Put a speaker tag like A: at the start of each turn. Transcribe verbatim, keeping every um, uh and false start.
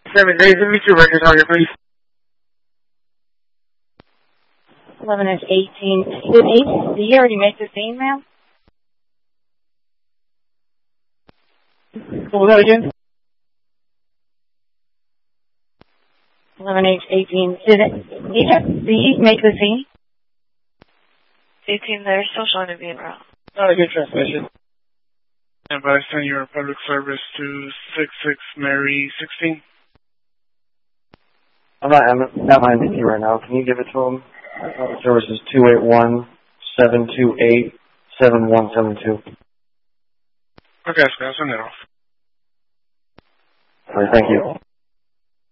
A: Seven days. Let me see record target, please.
B: eleven is eighteen. Did he, did he already make the scene, ma'am?
A: What was that again?
B: eleven H eighteen. Did, it, did, he, did he make the scene?
C: eighteen, they're still showing to be in route.
A: Not a good transmission. And by sending your public service to six six Mary sixteen.
D: I'm not, I'm not my menu right now. Can you give it to him? Public service is two eight one, seven two eight, seven one seven two.
A: Okay, so I'll send it off.
D: All right, thank you.